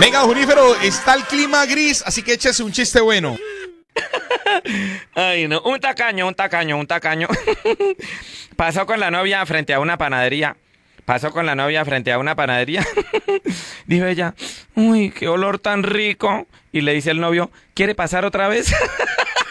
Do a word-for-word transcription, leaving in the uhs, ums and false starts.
Venga, Junífero, está el clima gris, así que échese un chiste bueno. Ay, no, un tacaño, un tacaño, un tacaño. Pasó con la novia frente a una panadería. Pasó con la novia frente a una panadería. Dijo ella, uy, qué olor tan rico. Y le dice el novio, ¿quiere pasar otra vez?